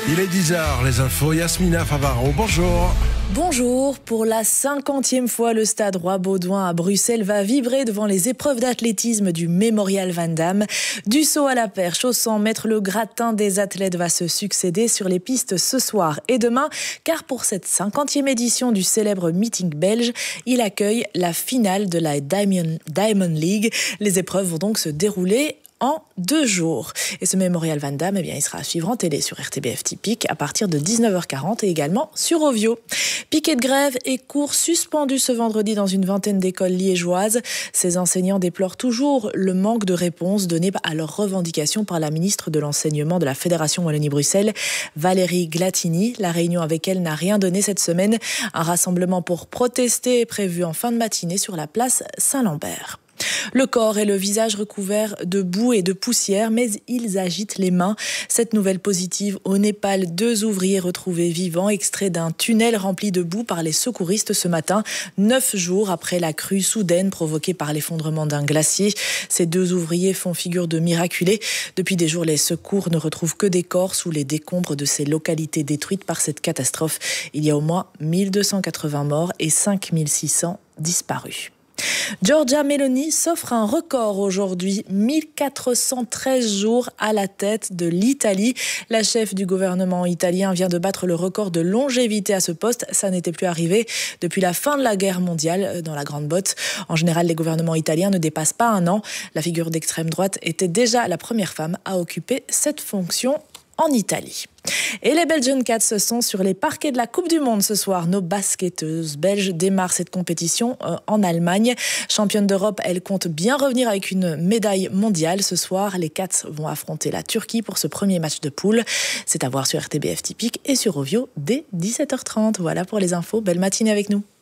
Il est 10h, les infos. Yasmina Favaro, bonjour. Bonjour. Pour la 50e fois, le stade Roi-Baudouin à Bruxelles va vibrer devant les épreuves d'athlétisme du Mémorial Van Damme. Du saut à la perche au 100 mètres, le gratin des athlètes va se succéder sur les pistes ce soir et demain, car pour cette 50e édition du célèbre meeting belge, il accueille la finale de la Diamond League. Les épreuves vont donc se dérouler en 2 jours. Et ce Mémorial Van Damme, il sera à suivre en télé sur RTBF Typique à partir de 19h40 et également sur Ovio. Piquet de grève et cours suspendus ce vendredi dans une vingtaine d'écoles liégeoises. Ces enseignants déplorent toujours le manque de réponses données à leurs revendications par la ministre de l'Enseignement de la Fédération Wallonie-Bruxelles, Valérie Glatini. La réunion avec elle n'a rien donné cette semaine. Un rassemblement pour protester est prévu en fin de matinée sur la place Saint-Lambert. Le corps et le visage recouverts de boue et de poussière, mais ils agitent les mains. Cette nouvelle positive au Népal, 2 ouvriers retrouvés vivants, extraits d'un tunnel rempli de boue par les secouristes ce matin, 9 jours après la crue soudaine provoquée par l'effondrement d'un glacier. Ces 2 ouvriers font figure de miraculés. Depuis des jours, les secours ne retrouvent que des corps sous les décombres de ces localités détruites par cette catastrophe. Il y a au moins 1280 morts et 5600 disparus. Giorgia Meloni s'offre un record aujourd'hui, 1413 jours à la tête de l'Italie. La chef du gouvernement italien vient de battre le record de longévité à ce poste. Ça n'était plus arrivé depuis la fin de la guerre mondiale dans la Grande Botte. En général, les gouvernements italiens ne dépassent pas 1 an. La figure d'extrême droite était déjà la première femme à occuper cette fonction en Italie. Et les Belgian Cats sont sur les parquets de la Coupe du Monde ce soir. Nos basketteuses belges démarrent cette compétition en Allemagne. Championnes d'Europe, elles comptent bien revenir avec une médaille mondiale. Ce soir, les Cats vont affronter la Turquie pour ce premier match de poule. C'est à voir sur RTBF Typique et sur Ovio dès 17h30. Voilà pour les infos. Belle matinée avec nous.